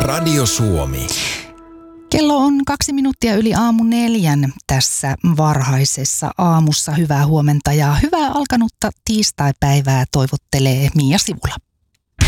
Radio Suomi. Kello on 2 minuuttia yli 4:00 tässä varhaisessa aamussa. Hyvää huomenta ja hyvää alkanutta tiistaipäivää toivottelee Mia Sivula.